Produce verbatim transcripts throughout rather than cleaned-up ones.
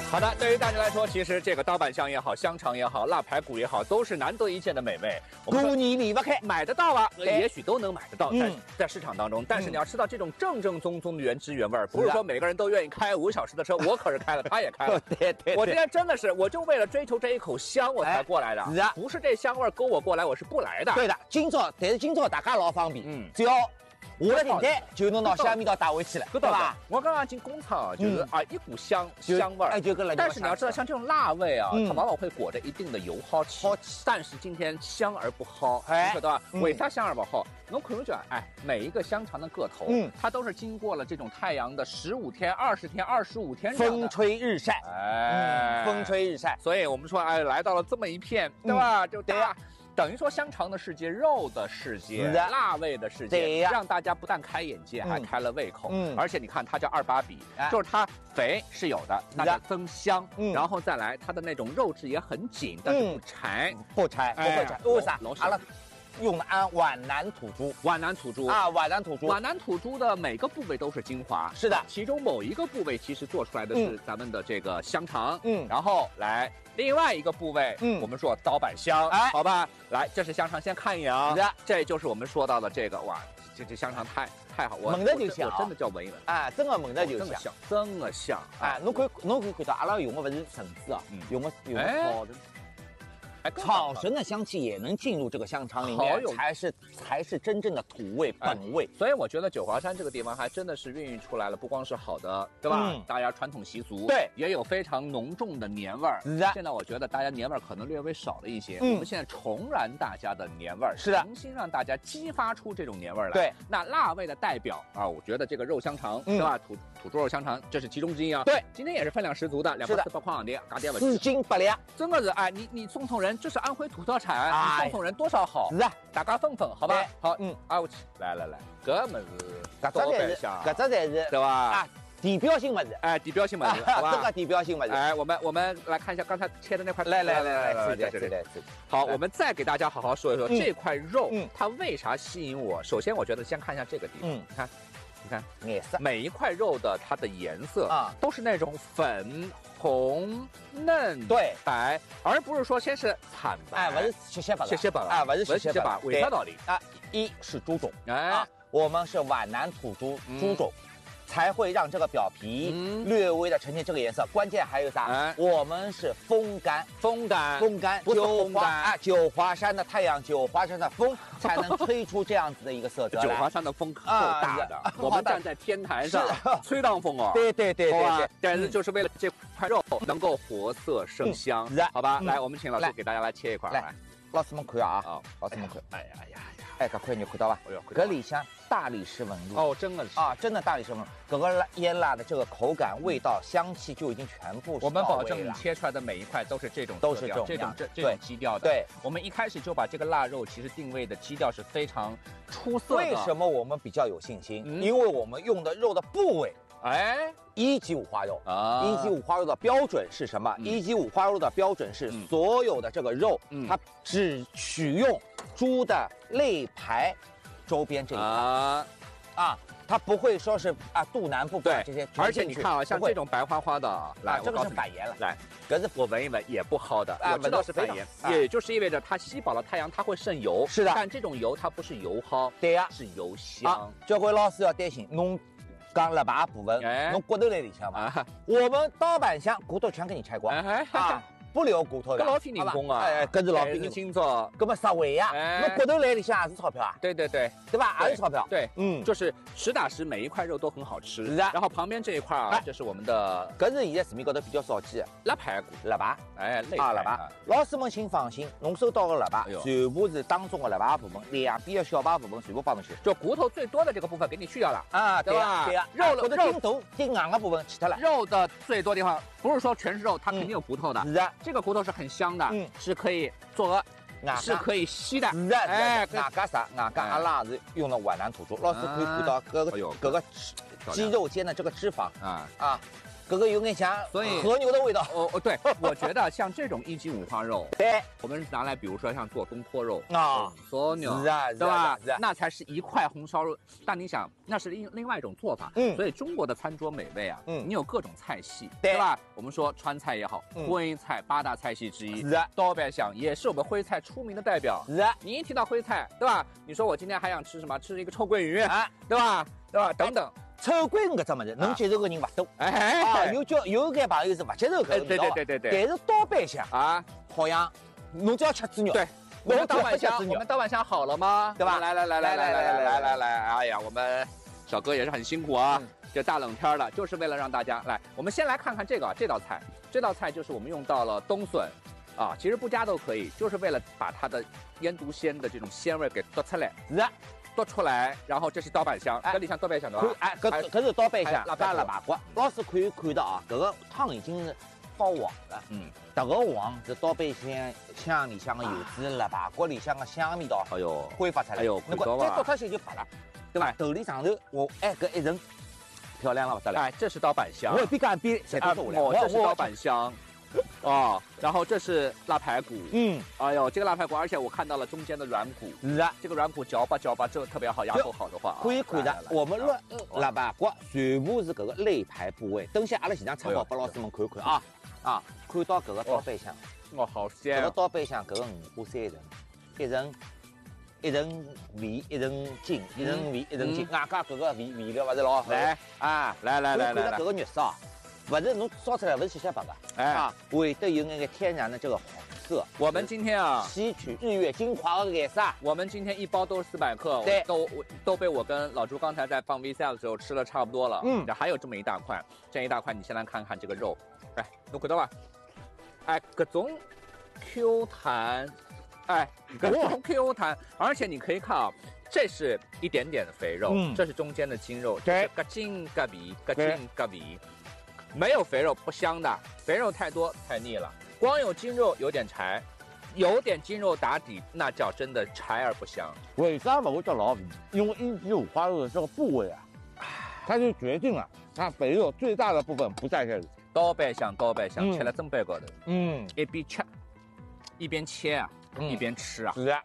好的，对于大家来说，其实这个刀板香也好，香肠也好，腊排骨也好，都是难得一见的美味。 过年离不开， 买得到啊，也许都能买得到，在嗯在市场当中。但是你要吃到这种正正宗宗的原汁原味，不是说每个人都愿意开五小时的车，我可是开了，他也开了。 对对， 我今天真的是，我就为了追求这一口香，我才过来的。 是啊， 不是这香味勾我过来，我是不来的。 对的，今朝但是今朝大家老方便， 嗯， 只要下了订单就能拿虾米刀带回去了，对吧？ 我刚刚进工厂就是啊，一股香香味儿， 哎，就跟但是你要知道，像这种辣味啊， 嗯它往往会裹着一定的油耗气。 好气， 但是今天香而不耗， 哎你晓得吧？ 嗯为啥香而不耗？侬看着哎，每一个香肠的个头， 嗯， 它都是经过了这种太阳的十五天、二十天、二十五天风吹日晒， 哎， 嗯，风吹日晒。 所以我们说，哎，来到了这么一片，对吧？就对呀。等于说香肠的世界、肉的世界、辣味的世界，让大家不但开眼界，还开了胃口。嗯，而且你看它叫二八比，就是它肥是有的，那叫增香。嗯，然后再来它的那种肉质也很紧，但是不柴， 不柴，不会柴。为啥？阿拉用的按皖南土猪， 皖南土猪啊，皖南土猪， 皖南土猪的每个部位都是精华。 是的， 其中某一个部位其实做出来的是咱们的这个香肠。 嗯， 然后来。另外一个部位，嗯，我们说刀板香，哎，好吧，来，这是香肠，先看一眼啊，这就是我们说到的这个，哇，这这香肠太太好，我闻着就香， 我真的叫闻一闻， 啊，真的闻着就香， 真的香， 啊，侬可以侬可以看到，阿拉用的不是绳子啊，用的用的烤的。草绳的香气也能进入这个香肠里面，才是才是真正的土味本味。 所以我觉得九华山这个地方还真的是孕育出来了，不光是好的，对吧？ 嗯、 大家传统习俗， 对， 也有非常浓重的年味儿。现在我觉得大家年味儿可能略微少了一些，嗯、我们现在重燃大家的年味儿， 是的， 重新让大家激发出这种年味儿来。 对， 那辣味的代表啊，我觉得这个肉香肠，嗯、对吧？土土猪肉香肠，这是其中之一啊。 对， 今天也是分量十足的，两百四百块的，嘎点不？ 四斤八两， 真的是哎，你你送送人，这是安徽土特产，你送送人多少好？ 是啊， 大家分分，好吧？好，嗯，啊，我去，来来来，搿么是， 搿只才是，搿只才是， 对吧？ 啊，地标性物事， 哎，地标性物事，好吧？ 这个地标性物事， 哎，我们我们来看一下刚才切的那块， 来来来来， 在这里，好，我们再给大家好好说一说这块肉，它为啥吸引我？首先，我觉得先看一下这个地方，看。你看颜色， 每一块肉的它的颜色啊，都是那种粉红嫩对白，而不是说先是惨白， 哎，不是血血白， 血血白啊，不是血血白， 为啥道理啊？一是猪种， 哎， 我们是皖南土猪猪种。才会让这个表皮略微的呈现这个颜色。关键还有啥？我们是风干， 风干， 风干，九华啊，九华山的太阳，九华山的风才能吹出这样子的一个色泽。 九华山的风够大的，我们站在天台上吹荡风哦。 对对对对， 但是就是为了这块肉能够活色生香，好吧？来，我们请老师给大家来切一块来。 老师们看啊，啊，老师们看， 哎呀呀呀！ 哎，搿块肉看到吧？搿里向大理石纹路哦，真的是啊，真的大理石纹路，搿个腌腊的这个口感、味道、香气就已经全部我们保证你切出来的每一块都是这种都是这种这种这这种基调的。 对， 我们一开始就把这个腊肉其实定位的基调是非常出色的。 为什么我们比较有信心？因为我们用的肉的部位。哎，一级五花肉啊！一级五花肉的标准是什么？嗯、一级五花肉的标准是所有的这个肉，嗯、它只取用猪的肋排周边这一块啊，啊，它不会说是啊肚腩部分这些。 而且你看啊，像这种白花花的，来， 这个是板盐了， 来，可是我闻一闻也不好的，我知道是板盐，也就是意味着它吸饱了太阳，它会渗油。 是的， 但这种油它不是油蒿， 对呀， 是油香。 教会老师要担心弄。讲肋排部分，侬骨头在里向嘛？我们刀板香骨头全给你拆光啊，不留骨头的。 搿老费人工啊！ 哎，搿是老费人工。 今朝， 搿么实惠呀？侬骨头来里向也是钞票啊？ 对对对， 对吧？也是钞票。 对，嗯，就是实打实每一块肉都很好吃。 是的。 然后旁边这一块啊，这是我们的， 搿是现在市面高头比较少见的腊排骨、 肋排， 哎， 啊肋排。老师们请放心，侬收到的肋排全部是当中的肋排部分，两边的小排部分全部放进去， 就骨头最多的这个部分给你去掉了啊， 对吧？ 对呀， 肉或者筋头、筋硬的部分去掉了。 肉的最多地方不是说全是肉，它肯定有骨头的。 是的， 这个骨头是很香的，嗯，是可以做鹅，是可以吸的。 是的，哎，外加啥？外加阿拉是用了皖南土猪，老师可以看到各个各个肌肉间的这个脂肪啊啊。 这个有点像所以和牛的味道。 哦哦，对，我觉得像这种一级五花肉， 对， 我们拿来比如说像做东坡肉啊， 和牛， 是啊， 对吧？那才是一块红烧肉。但你想，那是另另外一种做法。嗯，所以中国的餐桌美味啊，嗯，你有各种菜系，对吧？我们说川菜也好，徽菜八大菜系之一， 是啊， 豆瓣香也是我们徽菜出名的代表。 是啊， 你一提到徽菜，对吧？你说我今天还想吃什么？吃一个臭鳜鱼，啊，对吧？对吧？等等。 臭鳜鱼搿只物事，能接受个人勿多。哎，啊，有叫有眼朋友是勿接受搿个味道。 对对对对对。 但是刀瓣香啊，好像侬只要吃猪肉。 对，我们刀瓣香，我们刀瓣香好了吗？ 对吧？ 来来来来来来来来来来，哎呀，我们小哥也是很辛苦啊。这大冷天的，就是为了让大家来。我们先来看看这个这道菜，这道菜就是我们用到了冬笋，啊，其实不加都可以，就是为了把它的腌笃鲜的这种鲜味给夺出来。 是啊。 剁出来，然后这是刀瓣香，这里像刀瓣香对吧？ 哎，搿搿是刀瓣香，加腊八骨。老师可以看到啊，搿个汤已经是发黄了。嗯，这个黄是刀瓣香香里向的油脂，腊八骨里向的香味道， 哎呦， 挥发出来。 哎呦， 那个再剁出些就白了，对吧？头里上头，我哎搿一层漂亮了不得了。 哎，这是刀瓣香。 我边干边再多做我这是刀瓣香。哦，然后这是腊排骨，嗯，哎呦，这个腊排骨，而且我看到了中间的软骨， 是啊， 这个软骨嚼吧嚼吧，这个特别好，牙口好的话， 可以看到我们腊腊八骨全部是搿个肋排部位。等下阿拉现场拆好，拨老师们看看啊啊，看到搿个刀瓣香， 哦，好香， 搿个刀瓣香搿个五花三层，一层一层味，一层筋，一层味，一层筋，外加搿个味味料勿是老好， 来啊，来来来来， 搿个肉色啊。不是侬烧出来不是细细白的，哎啊，会得有那个天然的这个黄色。 我们今天啊， 吸取日月精华的颜色。 我们今天一包都是四百克， 对， 都都被我跟老朱刚才在放 V C R 的时候吃了差不多了。嗯，还有这么一大块，这一大块你先来看看这个肉，哎，侬看到吧？哎，各种 Q 弹，哎，各种 Q 弹，而且你可以看啊。这是一点点的肥肉，嗯，这是中间的筋肉，对，咯筋咯皮，咯筋咯皮。没有肥肉不香的，肥肉太多太腻了。光有筋肉有点柴，有点筋肉打底，那叫真的柴而不香。 为啥不会叫老皮？因为一级五花肉的这个部位啊，它就决定了它肥肉最大的部分不在这里。 刀瓣香，刀瓣香，切了砧板高头，嗯，一边切一边切啊，一边吃啊。 是啊，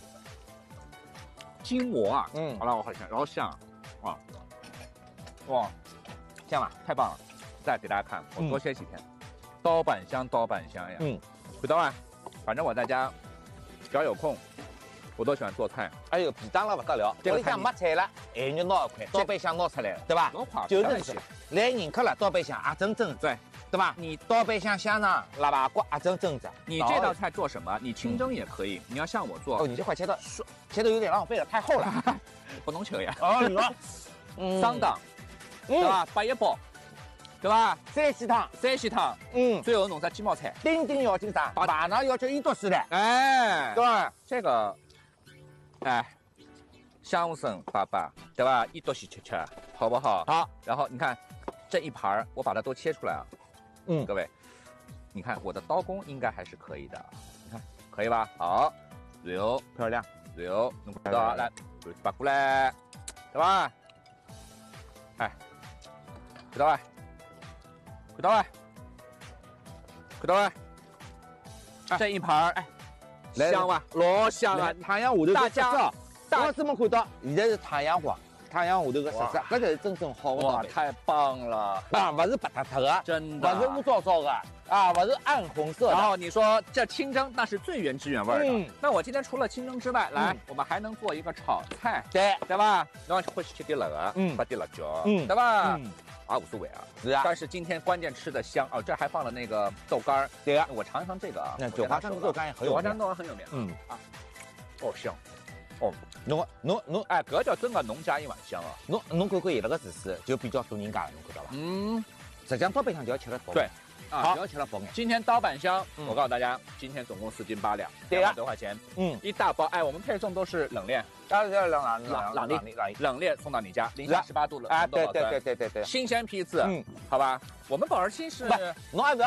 筋膜啊，嗯，好了，我好香，然后香啊，哇， 香吗？ 太棒了！再给大家看，我多歇几天，刀瓣香，刀瓣香呀。嗯，回头啊，反正我在家，只要有空，我都喜欢做菜。 哎呦，皮当了不得了，这里向没菜了，哎，就拿一块刀瓣香拿出来了，对吧？就是来人客了，刀瓣香也蒸蒸对， 对吧？你刀瓣香香肠、腊八骨也蒸蒸着。 你这道菜做什么？你清蒸也可以，你要像我做。 哦，你这块切的切的有点浪费了，太厚了， 不能吃呀。 哦，你说， 桑档，对吧？八一包。对吧？ 山西汤， 山西汤，嗯，最后弄只鸡毛菜， 丁丁要紧啥？马上要叫一多时了， 哎， 对吧？ 这个，哎，香生爸爸，对吧？一多西吃吃，好不好？ 好。 然后你看这一盘我把它都切出来啊，嗯，各位，你看我的刀工应该还是可以的，你看可以吧？好，六漂亮， 六，弄过来，来，把过来，对吧？哎，知道吧？看到没？看到没？这一盘哎，香吧？老香啊！ 太阳下头大家， 大师们看到，现在是太阳黄，太阳下头个色色，搿才是真正好的。 哇，太棒了！ 啊，不是白塌塌的， 真的， 不是乌糟糟的，啊，不是暗红色的。 然后你说这清蒸那是最原汁原味的。嗯。那我今天除了清蒸之外，来，我们还能做一个炒菜， 对对吧？然后或许切点那个，嗯，放点辣椒，嗯，对吧？嗯。啊，无所谓啊， 是啊。 但是今天关键吃的香哦，这还放了那个豆干， 对啊， 我尝一尝这个啊。 那九华山的豆干也很有名， 九华山豆干很有名。嗯啊，哦香，哦侬侬侬， 哎，搿叫真的农家一碗香啊。 侬侬看看伊拉个厨师就比较做人家的，侬看到伐？嗯，实际上刀瓣香就要吃了饱。 对。 啊，不要吃了饱眼。 今天刀瓣香，我告诉大家，今天总共四斤八两，两百多块钱。嗯，一大包。哎，我们配送都是冷链， 当然冷冷冷冷链冷链送到你家，零下十八度冷。 哎，对对对对对对， 新鲜批次，嗯，好吧。我们保质期是， 侬还不要点，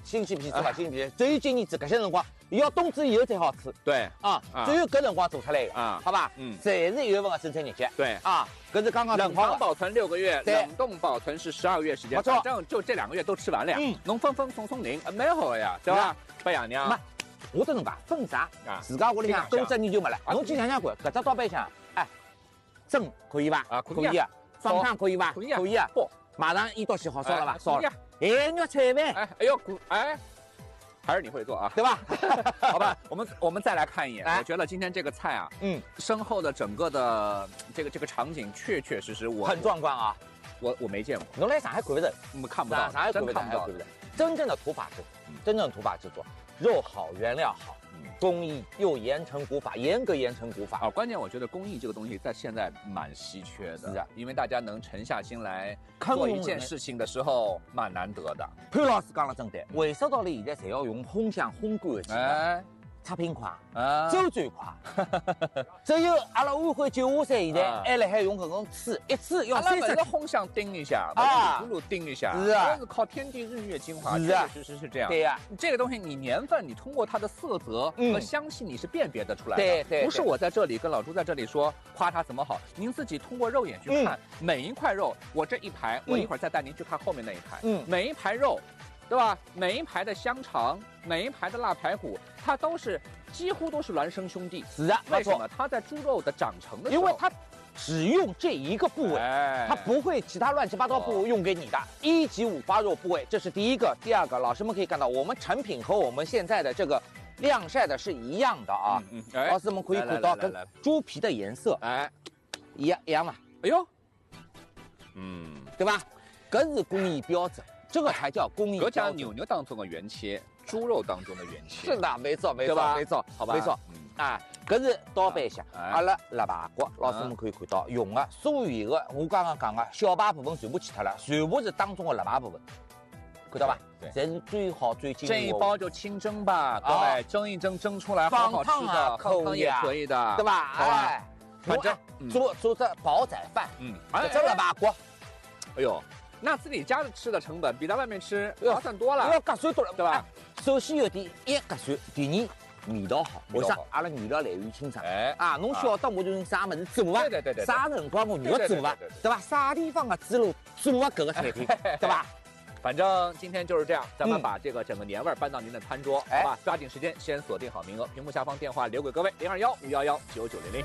新鲜皮做嘛，新鲜皮。只有今年子搿些辰光，要冬至以后才好吃。 对啊，只有搿辰光做出来的啊，好吧？嗯，侪是一月份的生产日期。 对啊，搿是刚刚冷藏保存六个月，冷冻保存是十二个月时间，反正就这两个月都吃完了呀。嗯，侬分分送送人，蛮好呀，对吧？白爷娘。 我跟侬讲，分啥啊？自家屋里向多只研究没了。侬去想想看，搿只刀背箱，哎，蒸可以吧？啊，可以啊。放汤可以吧？ 可以啊。 可以啊。不，马上一刀切好烧了吧？烧了。哎，你要菜饭。 哎，哎呦，哎，还是你会做啊， 对吧？ 好吧，我们我们再来看一眼。我觉得今天这个菜啊，嗯，身后的整个的这个这个场景，确确实实我很壮观啊。 我我没见过。 侬来上海看不着， 我们看不到， 上海看不到，看不到。真正的土法制作，真正的土法制作，肉好，原料好。工艺又严惩古法，严格严惩古法啊！关键我觉得工艺这个东西在现在蛮稀缺的，是啊，因为大家能沉下心来做一件事情的时候，蛮难得的。 潘老师讲了真对，为啥道理现在侪要用烘箱烘干的机？哎，差评快，啊，周转快。只有阿拉安徽九华山现在还辣海用搿种刺，一次要三十。 阿拉烘箱叮一下，啊，葫芦叮一下， 是啊， 是靠天地日月精华， 是啊， 确实是这样。 对呀， 这个东西你年份，你通过它的色泽和香气，你是辨别得出来的。 对对， 不是我在这里跟老朱在这里说夸它怎么好，您自己通过肉眼去看每一块肉。我这一排，我一会儿再带您去看后面那一排，嗯，每一排肉。对吧？每一排的香肠，每一排的腊排骨，它都是几乎都是孪生兄弟。 是啊， 为什么？它在猪肉的长成的时候， 因为它只用这一个部位，哎、它不会其他乱七八糟部位用给你的。一级五花肉部位，这是第一个。第二个，老师们可以看到，我们成品和我们现在的这个晾晒的是一样的啊。嗯嗯、老师们可以看到，跟猪皮的颜色，哎，一样一样嘛。 哎呦，嗯， 对吧？这是工艺标准。这个才叫工艺标准。 我讲牛肉当中的原切，猪肉当中的原切。 是的，没错，没错，没错， 好吧， 没错。嗯，啊，搿是刀背箱，阿拉腊排骨，老师们可以看到，用的所有的我刚刚讲的小排部分全部去脱了，全部是当中的腊排部分，看到吧？对，这是最好最精。 这一包就清蒸吧，各位，蒸一蒸，蒸出来好好吃的，放汤也可以的， 对吧？哎，反正做做这煲仔饭，嗯，这腊排骨， 哎呦。那自己家的吃的成本比在外面吃划算多了， 要合算多了， 对吧？ 首先有点一合算，第二味道好。为啥？阿拉原料来源清爽。哎啊，侬晓得我就用啥么子做啊？ 对对对对。 啥辰光我如何做啊？对吧？啥地方的思路做啊？搿个产品，对吧？ 反正今天就是这样，咱们把这个整个年味搬到您的餐桌，好吧？抓紧时间，先锁定好名额，屏幕下方电话留给各位：零二幺五幺幺九九零零。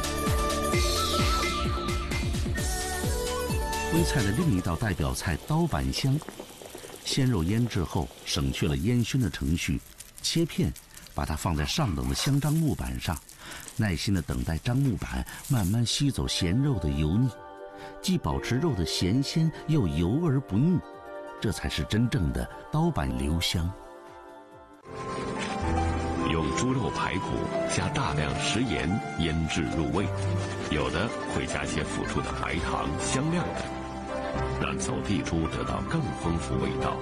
徽菜的另一道代表菜刀板香，鲜肉腌制后省去了烟熏的程序，切片，把它放在上等的香樟木板上，耐心地等待樟木板慢慢吸走咸肉的油腻，既保持肉的咸鲜又油而不腻，这才是真正的刀板留香。 用猪肉排骨加大量食盐腌制入味，有的会加些辅助的白糖、香料等，让走地猪得到更丰富味道。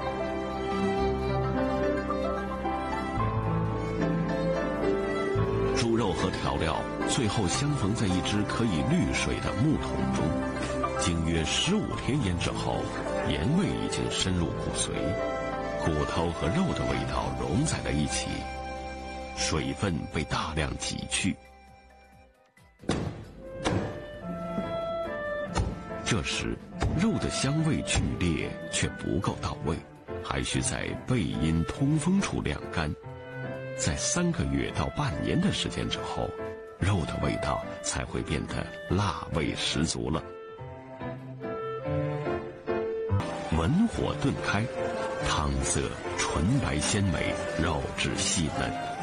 猪肉和调料最后相逢在一只可以滤水的木桶中，经约十五天腌制后，盐味已经深入骨髓，骨头和肉的味道融在了一起，水分被大量挤去。这时，肉的香味剧烈却不够到位，还需在背阴通风处晾干。在三个月到半年的时间之后，肉的味道才会变得辣味十足了。文火炖开，汤色纯白鲜美，肉质细嫩。